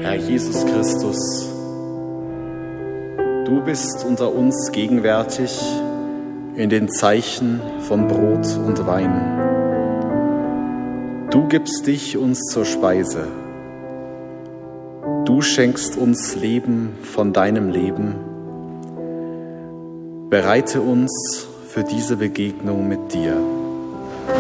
Herr Jesus Christus, du bist unter uns gegenwärtig in den Zeichen von Brot und Wein. Du gibst dich uns zur Speise. Du schenkst uns Leben von deinem Leben. Bereite uns für diese Begegnung mit dir.